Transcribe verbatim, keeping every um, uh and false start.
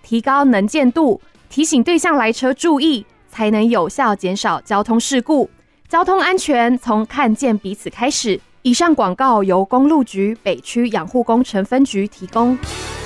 提高能见度，提醒对向来车注意，才能有效减少交通事故。交通安全从看见彼此开始。以上广告由公路局北区养护工程分局提供。